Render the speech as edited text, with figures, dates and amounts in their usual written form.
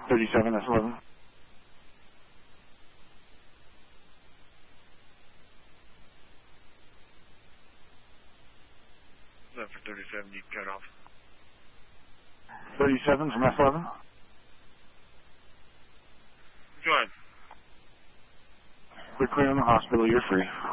37, that's 11. For 37, you cut off. 37 from S11. Go ahead. We're clear on the hospital, you're free.